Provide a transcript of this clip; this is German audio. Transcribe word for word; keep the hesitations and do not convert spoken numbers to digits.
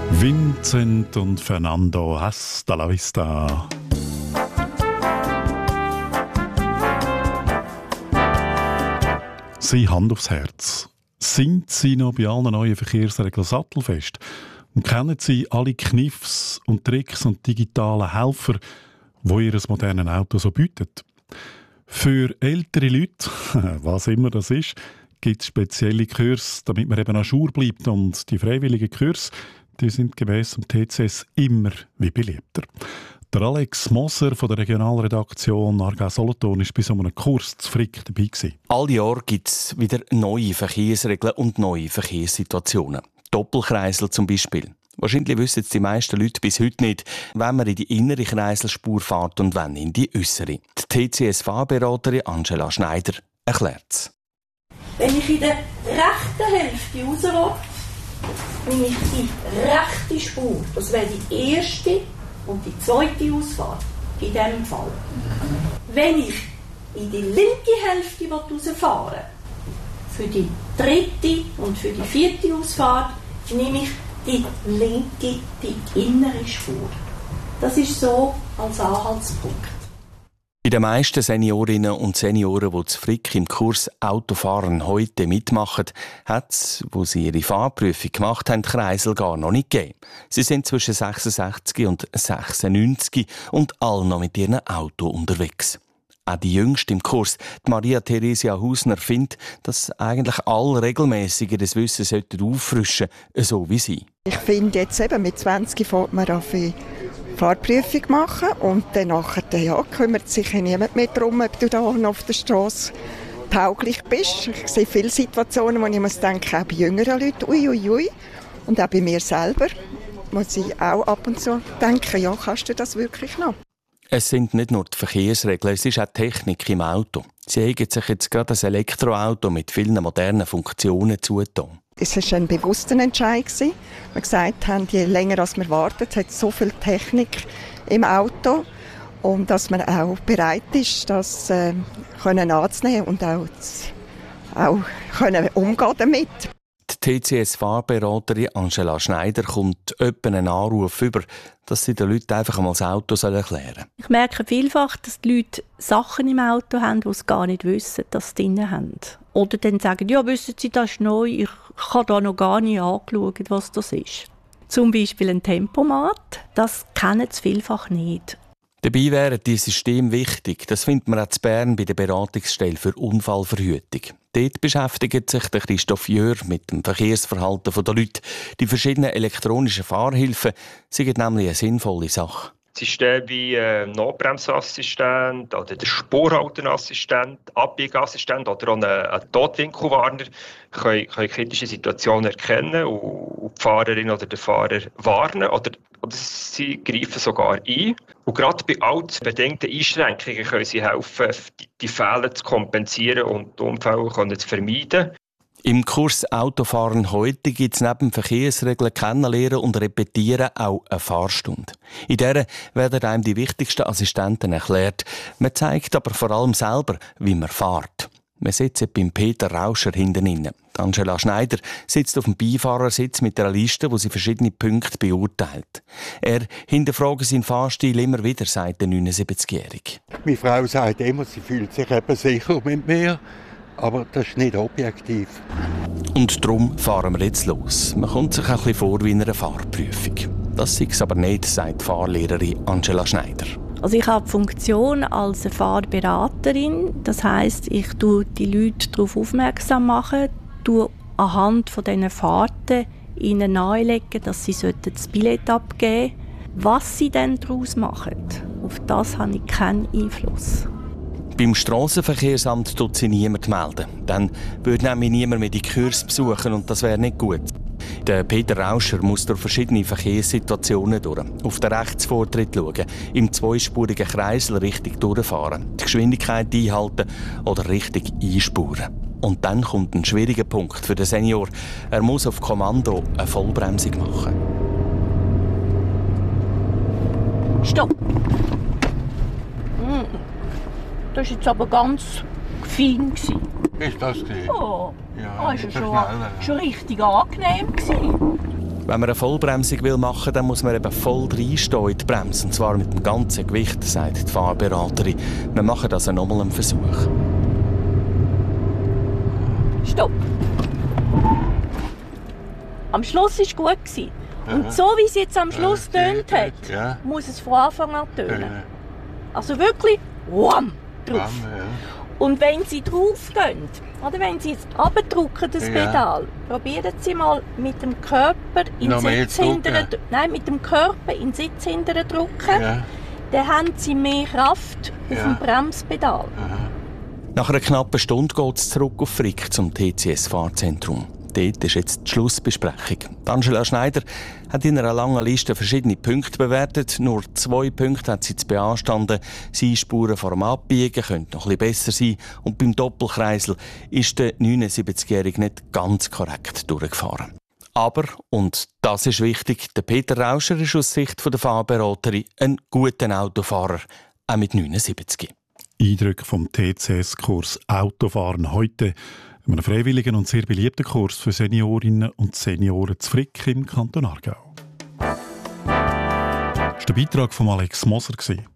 Vincent und Fernando, hasta la vista. Sie Hand aufs Herz. Sind Sie noch bei allen neuen Verkehrsregeln sattelfest? Und kennen Sie alle Kniffs und Tricks und digitalen Helfer, die Ihr modernes Auto so bietet? Für ältere Leute, was immer das ist, gibt es spezielle Kurse, damit man eben à jour bleibt. Und die freiwilligen Kurse, die sind gemäss dem T C S immer wie beliebter. Der Alex Moser von der Regionalredaktion Aargau-Solothurn war bei so einem Kurs zu Frick dabei gewesen. All Jahr gibt es wieder neue Verkehrsregeln und neue Verkehrssituationen. Doppelkreisel zum Beispiel. Wahrscheinlich wissen es die meisten Leute bis heute nicht, wenn man in die innere Kreiselspur fährt und wenn in die äußere. Die T C S-Fahrberaterin Angela Schneider erklärt es. Wenn ich in der rechten Hälfte raus will, nehme ich die rechte Spur. Das wäre die erste und die zweite Ausfahrt. In diesem Fall. Wenn ich in die linke Hälfte rausfahren will, für die dritte und für die vierte Ausfahrt, nehme ich die linke, die innere Spur. Das ist so als Anhaltspunkt. Bei den meisten Seniorinnen und Senioren, die zu Frick im Kurs Autofahren heute mitmachen, hat es, wo sie ihre Fahrprüfung gemacht haben, die Kreisel gar noch nicht gegeben. Sie sind zwischen sechsundsechzig und sechsundneunzig und alle noch mit ihrem Auto unterwegs. Auch die Jüngste im Kurs, die Maria Theresia Hausner, findet, dass eigentlich alle regelmäßig das Wissen auffrischen sollten, so wie sie. Ich finde jetzt eben, mit zwanzig fängt man an für Fahrprüfung machen und dann nachher, ja, kümmert sich niemand mehr darum, ob du da auf der Straße tauglich bist. Ich sehe viele Situationen, wo ich muss denken, auch bei jüngeren Leuten, ui, ui, ui. Und auch bei mir selber muss ich auch ab und zu denken, ja, kannst du das wirklich noch? Es sind nicht nur die Verkehrsregeln, es ist auch die Technik im Auto. Sie haben sich jetzt gerade ein Elektroauto mit vielen modernen Funktionen zugetan. Es war ein bewusster Entscheid. Wir gesagt haben, je länger als wir warten, hat es so viel Technik im Auto. Und dass man auch bereit ist, das äh, können anzunehmen und auch, auch können umgehen damit. Die T C S-Fahrberaterin Angela Schneider kommt öppe einen Anruf über, dass sie den Leuten einfach einmal das Auto erklären sollen. Ich merke vielfach, dass die Leute Sachen im Auto haben, die sie gar nicht wissen, dass sie drin haben. Oder dann sagen, ja, wissen Sie, das ist neu, ich habe da noch gar nicht angeschaut, was das ist. Zum Beispiel ein Tempomat, das kennen sie vielfach nicht. Dabei wären die Systeme wichtig. Das findet man auch in Bern bei der Beratungsstelle für Unfallverhütung. Dort beschäftigt sich der Christoph Jör mit dem Verkehrsverhalten der Leute. Die verschiedenen elektronischen Fahrhilfen sind nämlich eine sinnvolle Sache. Systeme wie äh, Notbremsassistent oder der Spurhaltenassistent, Abbiegeassistent oder auch ein, ein Totwinkelwarner können, können kritische Situationen erkennen und, und die Fahrerin oder der Fahrer warnen oder, oder sie greifen sogar ein. Und gerade bei altbedingten Einschränkungen können sie helfen, die, die Fehler zu kompensieren und die Unfälle können zu vermeiden. Im Kurs Autofahren heute gibt es neben Verkehrsregeln kennenlernen und repetieren auch eine Fahrstunde. In der werden einem die wichtigsten Assistenten erklärt. Man zeigt aber vor allem selber, wie man fährt. Wir sitzen beim Peter Rauscher hinten inne. Angela Schneider sitzt auf dem Beifahrersitz mit einer Liste, wo sie verschiedene Punkte beurteilt. Er hinterfragt seinen Fahrstil immer wieder, sagt der neunundsiebzigjährige. Meine Frau sagt immer, sie fühlt sich eben sicher mit mir. Aber das ist nicht objektiv. Und darum fahren wir jetzt los. Man kommt sich ein bisschen vor wie in einer Fahrprüfung. Das sei es aber nicht, sagt die Fahrlehrerin Angela Schneider. Also ich habe die Funktion als Fahrberaterin. Das heisst, ich tue die Leute darauf aufmerksam machen, tue anhand von diesen Fahrten ihnen nahelegen, dass sie das Billett abgeben sollten. Was sie dann daraus machen, auf das habe ich keinen Einfluss. Beim Strassenverkehrsamt tut sie niemand melden. Dann würde nämlich niemand mehr die Kurs besuchen und das wäre nicht gut. Der Peter Rauscher muss durch verschiedene Verkehrssituationen durch. Auf den Rechtsvortritt schauen, im zweispurigen Kreisel richtig durchfahren, die Geschwindigkeit einhalten oder richtig einspuren. Und dann kommt ein schwieriger Punkt für den Senior. Er muss auf Kommando eine Vollbremsung machen. Stopp! Mm. Das war jetzt aber ganz fein. Ist das gewesen? Oh, ja, das war schon, schon, schon richtig angenehm. Wenn man eine Vollbremsung will machen will, dann muss man eben voll reinstehen in die Bremse. Und zwar mit dem ganzen Gewicht, sagt die Fahrberaterin. Wir machen also nochmal einen Versuch. Stopp. Am Schluss war es gut. Und so wie es jetzt am Schluss tönt hat, ja. muss es von Anfang an tönen. Ja. Also wirklich wham, drauf. Wham, ja. Und wenn Sie drauf gehen, oder wenn Sie jetzt runterdrücken, das ja. Pedal, probieren Sie mal mit dem Körper in den Sitz hinterher, nein, mit dem Körper in den Sitz hinterher drücken, ja. dann haben Sie mehr Kraft auf ja. dem Bremspedal. Aha. Nach einer knappen Stunde geht es zurück auf Frick zum T C S-Fahrzentrum. Dort ist jetzt die Schlussbesprechung. Angela Schneider hat in einer langen Liste verschiedene Punkte bewertet. Nur zwei Punkte hat sie zu beanstanden. Spuren vor dem Abbiegen könnten noch ein bisschen besser sein. Und beim Doppelkreisel ist der neunundsiebzigjährige nicht ganz korrekt durchgefahren. Aber, und das ist wichtig, der Peter Rauscher ist aus Sicht der Fahrberaterin ein guter Autofahrer, auch mit neunundsiebzig. Eindrücke vom T C S-Kurs Autofahren heute, einem freiwilligen und sehr beliebten Kurs für Seniorinnen und Senioren zu Frick im Kanton Aargau. Das war der Beitrag von Alex Moser.